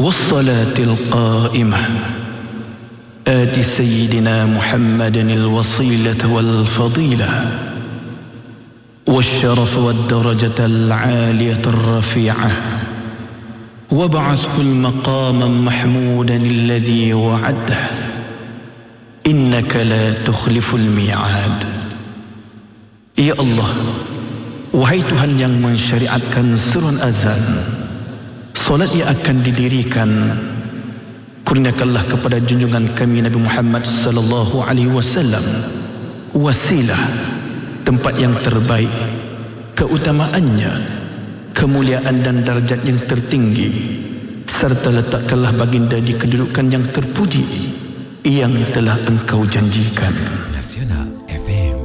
والصلاة القائمة آت سيدنا محمد الوصيلة والفضيلة والشرف والدرجة العالية الرفيعة وابعثه المقام محمودا الذي وعده إنك لا تخلف الميعاد. Ya Allah, wahai Tuhan yang mensyariatkan seruan azan, solat yang akan didirikan, kurniakanlah kepada junjungan kami Nabi Muhammad sallallahu alaihi wasallam wasilah, tempat yang terbaik, keutamaannya, kemuliaan dan darjat yang tertinggi, serta letakkanlah baginda di kedudukan yang terpuji yang telah engkau janjikan.